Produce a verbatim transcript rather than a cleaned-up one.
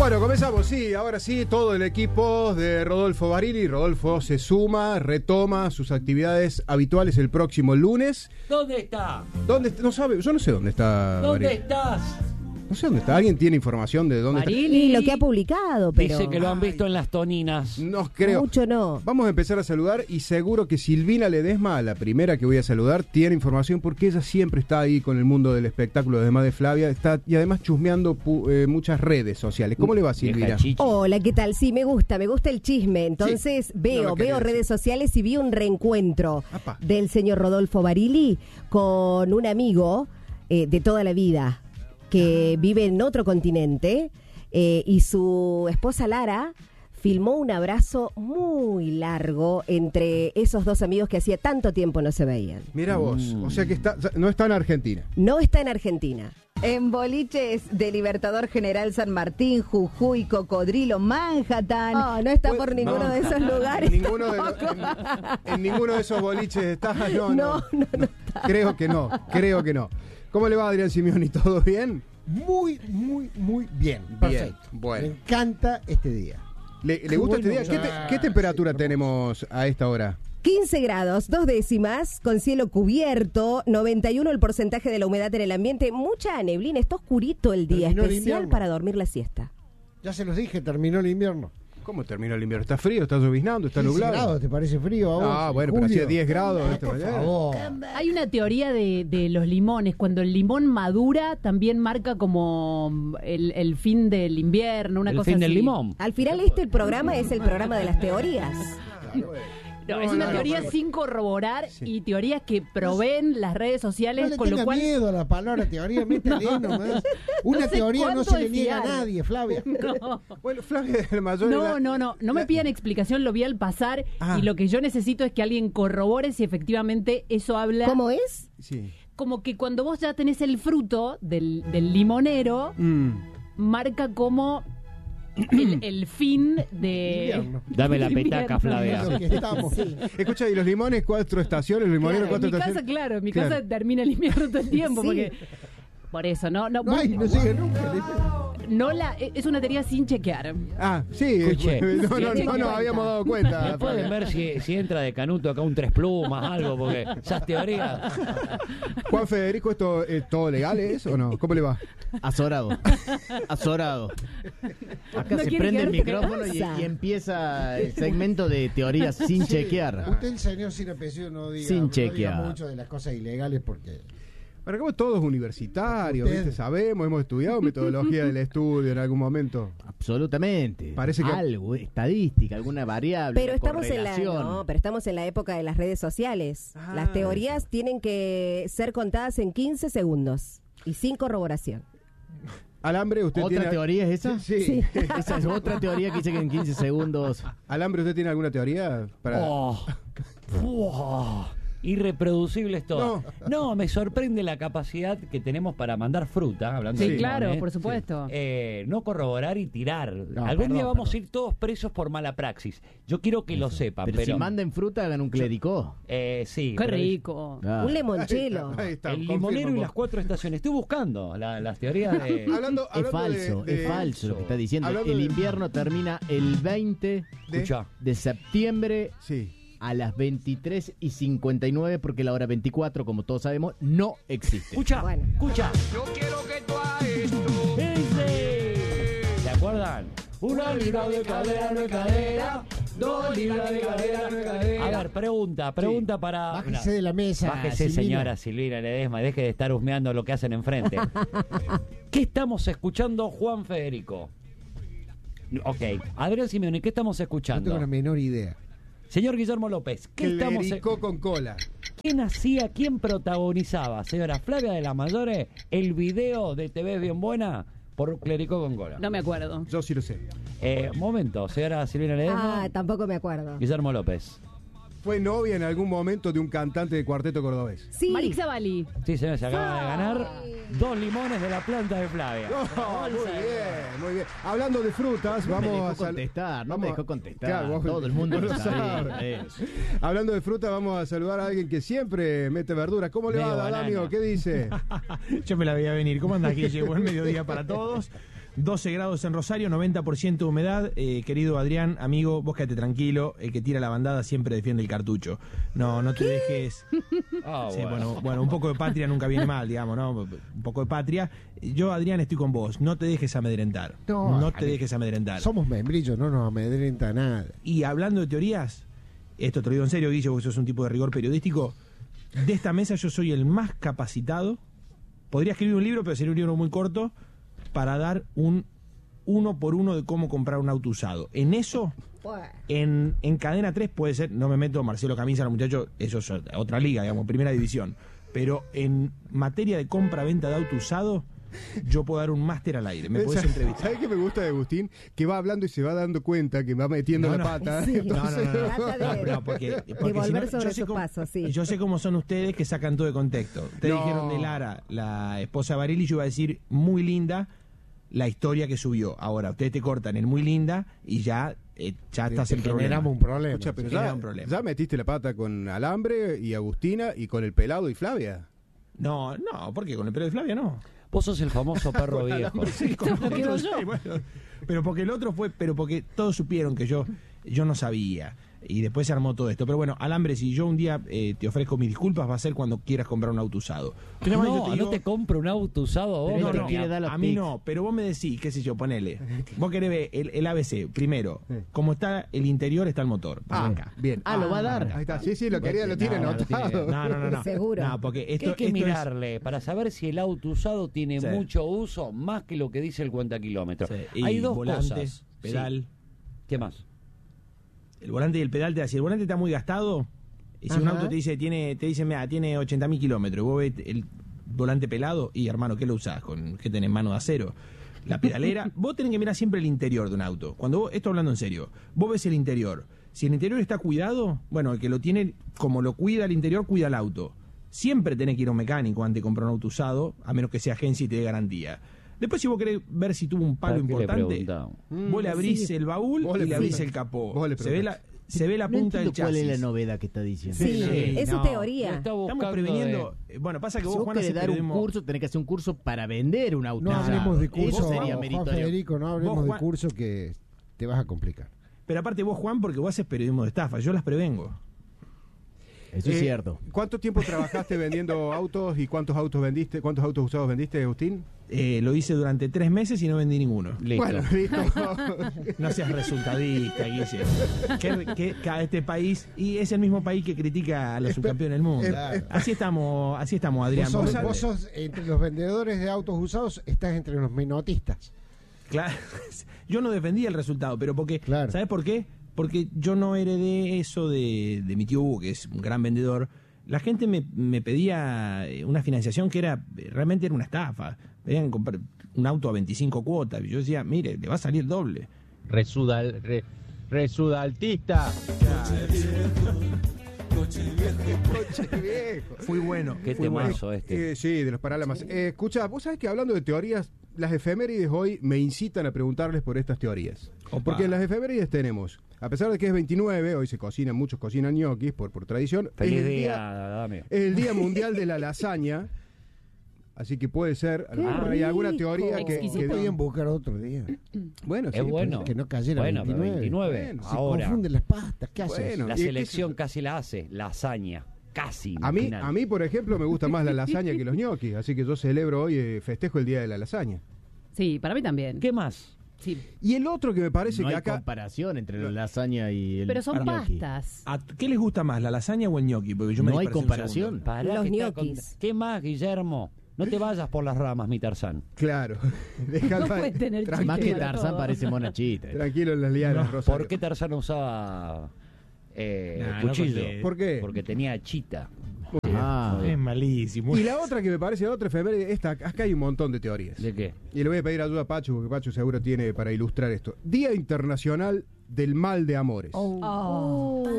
Bueno, comenzamos, sí, ahora sí, todo el equipo de Rodolfo Barili. Rodolfo se suma, retoma sus actividades habituales el próximo lunes. ¿Dónde está? ¿Dónde? No sabe, yo no sé dónde está ¿Dónde Barili. estás? No sé dónde está, ¿alguien tiene información de dónde Barili, está? lo que ha publicado, pero Dice que lo han visto en las toninas. No creo. mucho no. Vamos a empezar a saludar y seguro que Silvina Ledesma, la primera que voy a saludar, tiene información porque ella siempre está ahí con el mundo del espectáculo, además de Flavia, está y además chusmeando pu- eh, muchas redes sociales. ¿Cómo le va, Silvina? Vieja chichi. Hola, ¿qué tal? Sí, me gusta, me gusta el chisme. Entonces Sí, veo, no lo quería veo redes decir. sociales y vi un reencuentro Apa. del señor Rodolfo Barili con un amigo eh, de toda la vida que vive en otro continente eh, y su esposa Lara filmó un abrazo muy largo entre esos dos amigos que hacía tanto tiempo no se veían. Mira vos, o sea que está, no está en Argentina. No está en Argentina. En boliches de Libertador General San Martín, Jujuy, Cocodrilo, Manhattan. Ah, no está Pues, por ninguno no. de esos lugares. En ninguno de, lo- en, en ninguno de esos boliches está. No, no, No, no, no está. Creo que no, creo que no. ¿Cómo le va, Adrián Simeoni? ¿Todo bien? Muy, muy, muy bien. Bien, Perfecto. bueno. Me encanta este día. ¿Le, le Qué gusta este bueno día? ¿Qué, que- te- qué temperatura tenemos a esta hora? quince grados, dos décimas, con cielo cubierto, noventa y uno el porcentaje de la humedad en el ambiente, mucha neblina, está oscurito el día, Terminó el especial invierno. para dormir la siesta. Ya se los dije, terminó el invierno. ¿Cómo terminó el invierno? ¿Está frío? ¿Está lloviznando? ¿está quince nublado? grados, ¿te parece frío a vos? Ah, en bueno, pero julio? hacía diez grados Ah, esta por mañana. favor. Hay una teoría de, de los limones. Cuando el limón madura, también marca como el, el fin del invierno, una El cosa fin así. del limón. Al final este el programa es el programa de las teorías. No, No, es una no, no, teoría no. sin corroborar Sí. y teorías que proveen las redes sociales, No le con lo tenga cual... miedo a la palabra teoría, métele nomás. Una No sé teoría no cuánto se le de niega a fiar. nadie, Flavia. No. Bueno, Flavia del Mayor. No, era- no, no, no me la- pidan explicación, lo vi al pasar Ah. y lo que yo necesito es que alguien corrobore si efectivamente eso habla. ¿Cómo es? Sí. Como que cuando vos ya tenés el fruto del, del limonero, Mm. marca como el, el fin de... Invierno. Dame la Invierno. petaca, Flavia. Lo que estamos. Escucha, ¿y los limones cuatro estaciones? ¿Los limoneros Claro, en cuatro mi casa, estaciones? claro, en mi Claro. casa termina el invierno todo el tiempo, Sí. porque... Por eso, no, no, No, vos- hay, no llega nunca. no la, es una teoría sin chequear. Ah, sí. Escuche. No, no, no, no, nos habíamos dado cuenta. ¿Me pueden ver si, si entra de Canuto acá un tres plumas, algo? Porque esas teorías... Juan Federico, ¿esto es todo legal es o no? ¿Cómo le va? Azorado. Azorado. Acá No se quiere prende el quedarte micrófono y, casa. y empieza el segmento de teorías sin chequear. Usted, el señor sin apellido, no diga, Sin no diga chequear. mucho de las cosas ilegales porque... Bueno, como todos universitarios, Usted. ¿viste? Sabemos, hemos estudiado metodología del estudio en algún momento. Absolutamente. Parece que- algo, estadística, alguna variable. Pero una estamos en la correlación. no, pero estamos en la época de las redes sociales. Ah, Las teorías tienen que ser contadas en quince segundos y sin corroboración. Alambre, usted ¿Otra tiene... teoría es esa? Sí. sí. Esa es otra teoría que dice que en quince segundos. Alambre, ¿usted tiene alguna teoría para...? Oh. Uah. Irreproducibles todo. No. No. me sorprende la capacidad que tenemos para mandar fruta, hablando Sí, de claro, limones. por supuesto. Eh, no corroborar y tirar. No, Algún perdón, día vamos perdón. a ir todos presos por mala praxis. Yo quiero que lo sepan, Pero, pero... si mandan fruta, hagan un clérico. eh, sí. Qué pero- rico. Ah. Un limonchelo. Ahí está, El limonero y confirmo. las cuatro estaciones. Estoy buscando la- las teorías de... Hablando, Es hablando falso, de- de- es falso lo que está diciendo. Hablando El de- invierno termina el veinte de- Escucha. de septiembre Sí. a las veintitrés y cincuenta y nueve, porque la hora veinticuatro, como todos sabemos, no existe. Escucha, Bueno. escucha. Yo quiero que tú hagas esto. Ese. ¿Se acuerdan? Una libra de cadera no es cadera. Dos libras de cadera no es cadera. A ver, pregunta, pregunta para... Bájese de la mesa, Bájese, Silvina. señora Silvina Ledesma, y deje de estar husmeando lo que hacen enfrente. ¿Qué estamos escuchando, Juan Federico? Ok, Adrián Simeoni, ¿qué estamos No escuchando? tengo la menor idea. Señor Guillermo López, ¿qué estamos Clericó con cola. ¿Quién hacía, quién protagonizaba, señora Flavia de la Mayore, el video de Te ves bien buena por Clericó con cola? No me acuerdo. Yo sí lo sé. Eh, momento, señora Silvina Ledesma, Ah, tampoco me acuerdo. Guillermo López. Fue novia en algún momento de un cantante de cuarteto cordobés. Sí. Marixa Bali. Sí, señor, se acaba de ganar dos limones de la planta de Flavia. Oh, muy bien, muy bien. Hablando de frutas, No me vamos dejó a sal- contestar, no vamos me a- dejó contestar. Claro, vos- Todo el mundo no lo lo sabe. sabe. Eso. Hablando de fruta, vamos a saludar a alguien que siempre mete verduras. ¿Cómo le Medio va, banana. Adamio? ¿Qué dice? Yo me la veía venir. ¿Cómo anda aquí? Llegó el mediodía para todos. doce grados en Rosario, noventa por ciento de humedad. Eh, querido Adrián, amigo, vos quédate tranquilo. El que tira la bandada siempre defiende el cartucho. No, no te dejes. Ah, Sí, bueno. bueno, bueno, un poco de patria nunca viene mal, digamos, ¿no? Un poco de patria. Yo, Adrián, estoy con vos. No te dejes amedrentar. No, No te Ale, dejes amedrentar. Somos membrillos, no nos amedrenta nada. Y hablando de teorías, esto te lo digo en serio, Guillo, porque sos un tipo de rigor periodístico. De esta mesa yo soy el más capacitado. Podría escribir un libro, pero sería un libro muy corto, para dar un uno por uno de cómo comprar un auto usado. En eso, en, en Cadena tres puede ser, no me meto, Marcelo Camisa, los muchachos, eso es otra liga, digamos, primera división. Pero en materia de compra-venta de auto usado, yo puedo dar un máster al aire. Me podés entrevistar. ¿Sabes qué me gusta de Agustín? Que va hablando y se va dando cuenta que va metiendo No, la no. pata. Sí. Entonces- No, no, no, no. Trata de- No, porque, de porque si volver no, sobre yo sé sus cómo- pasos, sí. Yo sé cómo son ustedes que sacan todo de contexto. Ustedes No. dijeron de Lara, la esposa de Barili, yo iba a decir muy linda la historia que subió. Ahora, ustedes te cortan en muy linda y ya, eh, ya Te- estás te en problema. generamos un problema. Escucha, pero Sí, era ya, un problema. ya metiste la pata con Alambre y Agustina y con el pelado y Flavia. No, no, ¿por qué? Con el pelo de Flavia no. Vos sos el famoso perro viejo. Sí, con Lo quedo otro, yo. sí, bueno. Pero porque el otro fue, pero porque todos supieron que yo, yo no sabía. Y después se armó todo esto. Pero bueno, Alambre, si yo un día eh, te ofrezco mis disculpas, va a ser cuando quieras comprar un auto usado. Pero además yo No, digo- no te compro un auto usado a vos. Pero No, te no, quiere dar los a mí tics. no, pero vos me decís, qué sé yo, ponele. Vos querés ver el, el A B C, primero, como está el interior, está el motor. Ah, Acá. bien. Ah, lo va a dar. Ahí está. Sí, sí, lo quería, lo tiene No, no, lo tiene. anotado. No, no, no, no. Seguro. No, porque ¿Qué esto, hay que esto es- mirarle para saber si el auto usado tiene Sí. mucho uso, más que lo que dice el cuenta kilómetros? Sí, y Hay dos volante, cosas. pedal. Sí. ¿Qué más? El volante y el pedal te da. Si el volante está muy gastado, y si un Ajá. auto te dice, tiene, te dice, mira, tiene ochenta mil kilómetros, y vos ves el volante pelado, y hermano, ¿qué lo usás? ¿Con qué tenés, mano de acero? La pedalera, vos tenés que mirar siempre el interior de un auto. Cuando vos, esto hablando en serio, vos ves el interior. Si el interior está cuidado, bueno, el que lo tiene, como lo cuida el interior, cuida el auto. Siempre tenés que ir a un mecánico antes de comprar un auto usado, a menos que sea agencia y te dé garantía. Después, si vos querés ver si tuvo un palo ¿Para qué le importante, preguntamos? vos le abrís Sí. el baúl Vos le y le abrís preguntás. el capó. Vos le Se ve la, se ve la No punta del entiendo cuál chasis. es la novedad que está diciendo. Sí, Sí, es su no. teoría. Está Estamos buscando previniendo. de- eh, Bueno, pasa que Si vos, vos Juan, querés haces dar un periodismo- curso, tenés que hacer un curso para vender un auto. No usado. hablemos de curso, Eso sería Juan meritorio. Federico, no hablemos Vos, de Juan- curso que te vas a complicar. Pero aparte vos, Juan, porque vos haces periodismo de estafa. Yo las prevengo. Eso es Eh, cierto. ¿Cuánto tiempo trabajaste vendiendo autos y cuántos autos vendiste? ¿Cuántos autos usados vendiste, Agustín? Eh, lo hice durante tres meses y no vendí ninguno. Listo. Bueno, listo. No seas resultadista, Guille. Que, que, que a este país, y es el mismo país que critica a los subcampeones del mundo. Claro. Así estamos, así estamos, Adrián. Vos sos, Vos vos sos, entre los vendedores de autos usados, estás entre los menotistas. Claro. Yo no defendía el resultado, pero porque, Claro. ¿sabes por qué? Porque yo no heredé eso de, de mi tío Hugo, que es un gran vendedor. La gente me, me pedía eh, una financiación que era realmente era una estafa. Pedían comprar un auto a veinticinco cuotas. Y yo decía, mire, le va a salir el doble. Resudal, re, resudaltista. Coche viejo. Fui bueno. Qué fui bueno. temazo este. Eh, sí, de los parálamas. Eh, escucha, vos sabés que hablando de teorías, las efemérides hoy me incitan a preguntarles por estas teorías. Opa. Porque en las efemérides tenemos, a pesar de que es veintinueve, hoy se cocinan, muchos cocinan ñoquis por, por tradición. Feliz es el día, día- dame. Es el Día Mundial de la Lasaña. Así que puede ser, a lo ¡Qué mejor hay alguna rico! teoría que, Exquisito. que Podían buscar otro día. bueno, Es sí, bueno. pues, Que no cayera Bueno, pero veintinueve. veintinueve. Bueno, Se ahora, confunden las pastas. ¿Qué haces? Bueno. la y es que selección eso- casi la hace. Lasaña. Casi. A mí, final. a mí, por ejemplo, me gusta más la lasaña que los ñoquis, así que yo celebro hoy, eh, festejo el Día de la Lasaña. Sí, para mí también. ¿Qué más? Sí. Y el otro que me parece No que hay acá... comparación entre la lasaña y el Pero son gnocchi. pastas. ¿A ¿Qué les gusta más, la lasaña o el ñoqui? Porque yo me No hay dispersé un comparación. segundo. Pará Los que está ñoquis. con- ¿Qué más, Guillermo? No te vayas por las ramas, mi Tarzán. Claro. Dejad No pa- puede tener tranquilo, Más que Para Tarzán todo. parece monachita. tranquilo en las lianas, Rosario. ¿Por qué Tarzán usaba eh, Nah, no cuchillo? conté. ¿Por qué? Porque tenía chita. Ah, Es malísimo. Y la otra que me parece otra efeméride, esta, acá hay un montón de teorías. ¿De qué? Y le voy a pedir ayuda a Pacho, porque Pacho seguro tiene para ilustrar esto. Día Internacional del Mal de Amores. Oh.